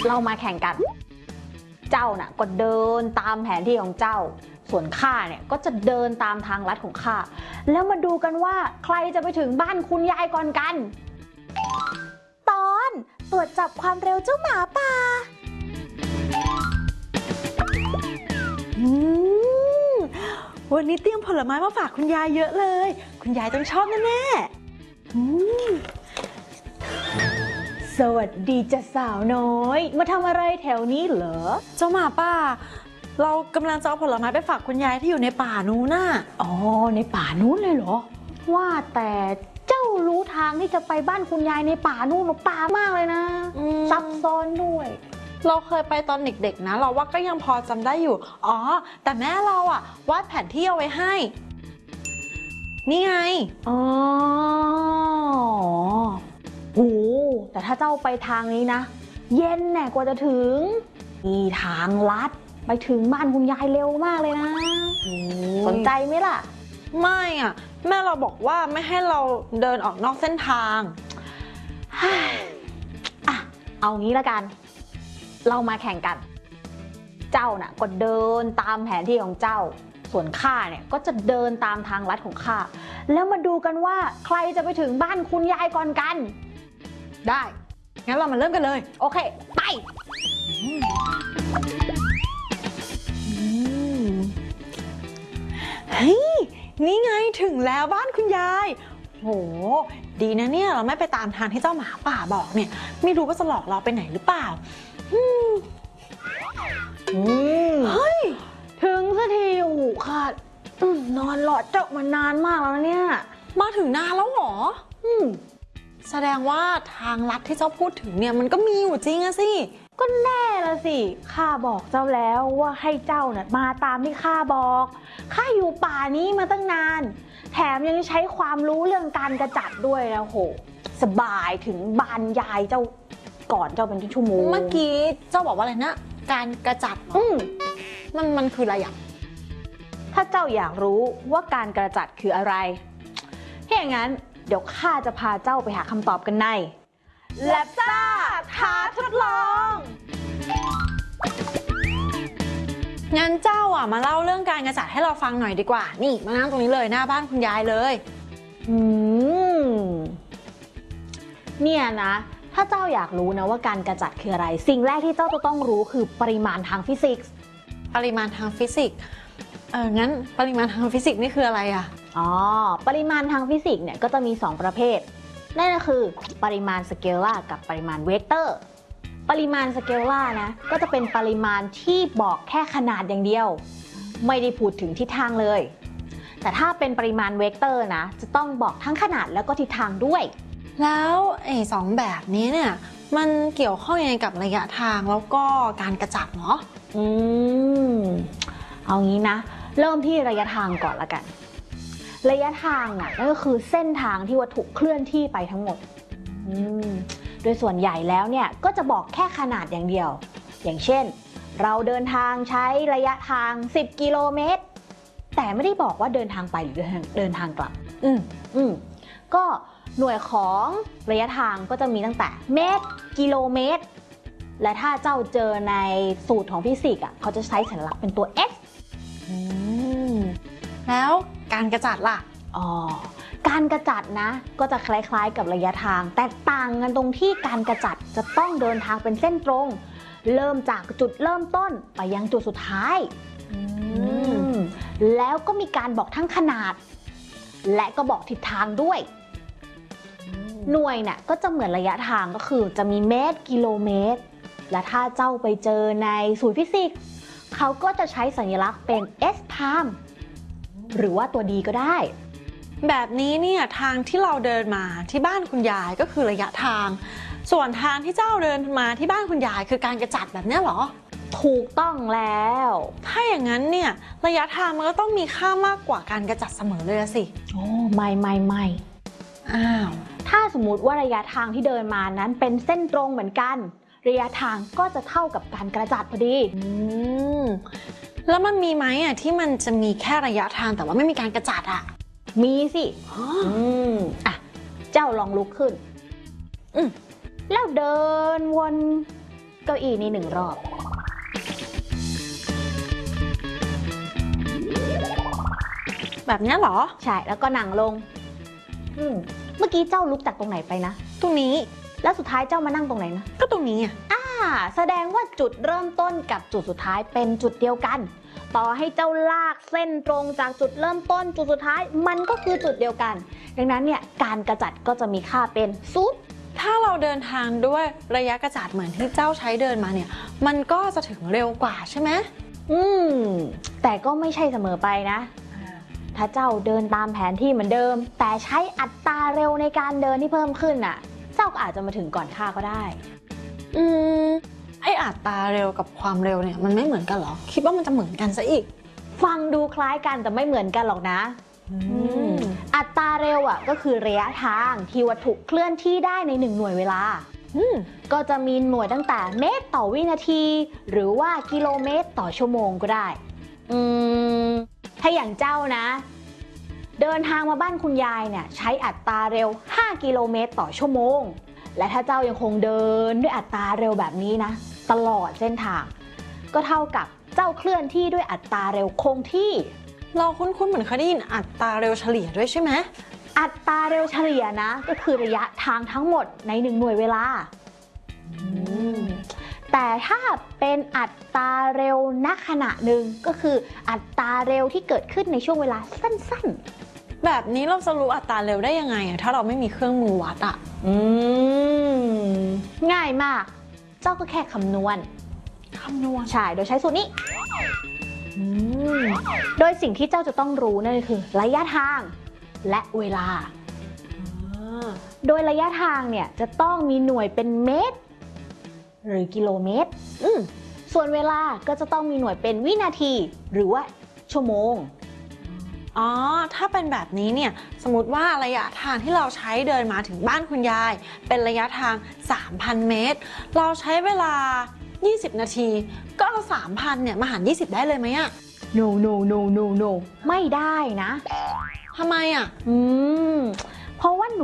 เรามาแข่งกันเจ้าน่ะก็เดินตามแผนที่ของเจ้าส่วนข้าเนี่ยก็จะเดินตามทางลัดของข้าแล้วมาดูกันว่าใครจะไปถึงบ้านคุณยายก่อนกันตอนตรวจจับความเร็วเจ้าหมาป่าวันนี้เตรียมผลไม้มาฝากคุณยายเยอะเลยคุณยายต้องชอบแน่ๆสวัสดีจ้ะสาวน้อยมาทำอะไรแถวนี้เหรอเจ้าหมาป่าเรากำลังจะเอาผลไม้ไปฝากคุณยายที่อยู่ในป่านู้นน่ะอ๋อในป่านู้นเลยเหรอว่าแต่เจ้ารู้ทางที่จะไปบ้านคุณยายในป่านู้นหรือป่ามากเลยนะซับซ้อนด้วยเราเคยไปตอนเด็กๆนะเราว่าก็ยังพอจำได้อยู่อ๋อแต่แม่เราอะวาดแผนที่เอาไว้ให้นี่ไงอ๋อโหแต่ถ้าเจ้าไปทางนี้นะเย็นแน่กว่าจะถึงมีทางลัดไปถึงบ้านคุณยายเร็วมากเลยนะสนใจไหมล่ะไม่อะแม่เราบอกว่าไม่ให้เราเดินออกนอกเส้นทางอ่ะเอางี้ละกันเรามาแข่งกันเจ้าน่ะก็เดินตามแผนที่ของเจ้าส่วนข้าเนี่ยก็จะเดินตามทางลัดของข้าแล้วมาดูกันว่าใครจะไปถึงบ้านคุณยายก่อนกันได้งั้นเรามาเริ่มกันเลยโอเคไปเฮ้ยนี่ไงถึงแล้วบ้านคุณยายโหดีนะเนี่ยเราไม่ไปตามทางที่เจ้าหมาป่าบอกเนี่ยไม่รู้ว่าจะหลอกเราไปไหนหรือเปล่าเฮ้ยถึงสักทีโอ้โหค่ะนอนหลอดเจ้ามานานมากแล้วเนี่ยมาถึงนานแล้วเหรอแสดงว่าทางลัดที่เจ้าพูดถึงเนี่ยมันก็มีอยู่จริงอะสิก็แน่ละสิข้าบอกเจ้าแล้วว่าให้เจ้าเนี่ยมาตามที่ข้าบอกข้าอยู่ป่านี้มาตั้งนานแถมยังใช้ความรู้เรื่องการกระจัดด้วยนะโหสบายถึงบ้านยายเจ้าก่อนเจ้าเป็นชั่วโมงเมื่อกี้เจ้าบอกว่าอะไรนะการกระจัดมันคืออะไรอ่ะถ้าเจ้าอยากรู้ว่าการกระจัดคืออะไรถ้าอย่างนั้นเดี๋ยวข้าจะพาเจ้าไปหาคำตอบกันในแลบซ่าท้าทดลองงั้นเจ้าอ่ะมาเล่าเรื่องการกระจัดให้เราฟังหน่อยดีกว่านี่มานั่งตรงนี้เลยหน้าบ้านคุณยายเลยเนี่ยนะถ้าเจ้าอยากรู้นะว่าการกระจัดคืออะไรสิ่งแรกที่เจ้าจะต้องรู้คือปริมาณทางฟิสิกส์ปริมาณทางฟิสิกส์งั้นปริมาณทางฟิสิกส์นี่คืออะไรอ่ะอ๋อปริมาณทางฟิสิกส์เนี่ยก็จะมี2ประเภทนั่นก็คือปริมาณสเกลาร์กับปริมาณเวกเตอร์ปริมาณสเกลาร์นะก็จะเป็นปริมาณที่บอกแค่ขนาดอย่างเดียวไม่ได้พูดถึงทิศทางเลยแต่ถ้าเป็นปริมาณเวกเตอร์นะจะต้องบอกทั้งขนาดแล้วก็ทิศทางด้วยแล้วไอ้สองแบบนี้เนี่ยมันเกี่ยวข้องยังไงกับระยะทางแล้วก็การกระจัดเนาะเอางี้นะเริ่มที่ระยะทางก่อนละกันระยะทางน่ะนั่นก็คือเส้นทางที่วัตถุเคลื่อนที่ไปทั้งหมดโดยส่วนใหญ่แล้วเนี่ยก็จะบอกแค่ขนาดอย่างเดียวอย่างเช่นเราเดินทางใช้ระยะทาง10 กิโลเมตรแต่ไม่ได้บอกว่าเดินทางไปหรือเดินทางกลับก็หน่วยของระยะทางก็จะมีตั้งแต่เมตรกิโลเมตรและถ้าเจ้าเจอในสูตรของฟิสิกส์เขาจะใช้สัญลักษณ์เป็นตัว s แล้วการกระจัดล่ะการกระจัดนะก็จะคล้ายๆกับระยะทางแตกต่างกันตรงที่การกระจัดจะต้องเดินทางเป็นเส้นตรงเริ่มจากจุดเริ่มต้นไปยังจุดสุดท้ายแล้วก็มีการบอกทั้งขนาดและก็บอกทิศทางด้วยหน่วยเนี่ยก็จะเหมือนระยะทางก็คือจะมีเมตรกิโลเมตรและถ้าเจ้าไปเจอในสูตรฟิสิกส์เขาก็จะใช้สัญลักษณ์เป็น s ไทม์หรือว่าตัว d ก็ได้แบบนี้เนี่ยทางที่เราเดินมาที่บ้านคุณยายก็คือระยะทางส่วนทางที่เจ้าเดินมาที่บ้านคุณยายคือการกระจัดแบบนี้เหรอถูกต้องแล้วถ้าอย่างนั้นเนี่ยระยะทางมันก็ต้องมีค่ามากกว่าการกระจัดเสมอเลยสิโอ้ไม่อ้าวถ้าสมมุติว่าระยะทางที่เดินมานั้นเป็นเส้นตรงเหมือนกันระยะทางก็จะเท่ากับการกระจัดพอดีแล้วมันมีไหมอ่ะที่มันจะมีแค่ระยะทางแต่ว่าไม่มีการกระจัดอ่ะมีสิเจ้าลองลุกขึ้นแล้วเดินวนเก้าอี้นี้1 รอบแบบเนี้ยเหรอใช่ แล้วก็นั่งลงเมื่อกี้เจ้าลุกจากตรงไหนไปนะตรงนี้แล้วสุดท้ายเจ้ามานั่งตรงไหนนะก็ตรงนี้อ่ะแสดงว่าจุดเริ่มต้นกับจุดสุดท้ายเป็นจุดเดียวกัน ต่อให้เจ้าลากเส้นตรงจากจุดเริ่มต้นจุดสุดท้ายมันก็คือจุดเดียวกัน ดังนั้นเนี่ยการกระจัดก็จะมีค่าเป็น0 ถ้าเราเดินทางด้วยระยะกระจาดเหมือนที่เจ้าใช้เดินมาเนี่ย มันก็จะถึงเร็วกว่าใช่ไหมแต่ก็ไม่ใช่เสมอไปนะ ถ้าเจ้าเดินตามแผนที่เหมือนเดิม แต่ใช้อัตราเร็วในการเดินที่เพิ่มขึ้นน่ะ เจ้าก็อาจจะมาถึงก่อนข้าก็ได้ไออัตราเร็วกับความเร็วเนี่ยมันไม่เหมือนกันเหรอ คิดว่ามันจะเหมือนกันซะอีกฟังดูคล้ายกันแต่ไม่เหมือนกันหรอกนะ อัตราเร็วก็คือระยะทางที่วัตถุเคลื่อนที่ได้ใน1 หน่วยเวลา ก็จะมีหน่วยตั้งแต่เมตรต่อวินาที หรือว่ากิโลเมตรต่อชั่วโมงก็ได้ถ้าอย่างเจ้านะ เดินทางมาบ้านคุณยายเนี่ยใช้อัตราเร็ว5 กิโลเมตรต่อชั่วโมงและถ้าเจ้ายังคงเดินด้วยอัตราเร็วแบบนี้นะตลอดเส้นทางก็เท่ากับเจ้าเคลื่อนที่ด้วยอัตราเร็วคงที่เราคุ้นๆเหมือนเคยได้ยินอัตราเร็วเฉลี่ยด้วยใช่ไหมอัตราเร็วเฉลี่ยนะก็คือระยะทางทั้งหมดใน1 หน่วยเวลาแต่ถ้าเป็นอัตราเร็วณขณะหนึ่งก็คืออัตราเร็วที่เกิดขึ้นในช่วงเวลาสั้นๆแบบนี้เราจะรู้อัตราเร็วได้ยังไงถ้าเราไม่มีเครื่องมือวัดง่ายมากเจ้าก็แค่คำนวณใช่โดยใช้สูตรนี้โดยสิ่งที่เจ้าจะต้องรู้นั่นก็คือระยะทางและเวลาโดยระยะทางเนี่ยจะต้องมีหน่วยเป็นเมตรหรือกิโลเมตรส่วนเวลาก็จะต้องมีหน่วยเป็นวินาทีหรือว่าชั่วโมงถ้าเป็นแบบนี้เนี่ยสมมติว่าระยะทางที่เราใช้เดินมาถึงบ้านคุณยายเป็นระยะทาง 3,000 เมตรเราใช้เวลา20 นาทีก็เอา 3,000 เนี่ยมาหาร20ได้เลยไหมอะ no ไม่ได้นะทำไมอะเพราะว่า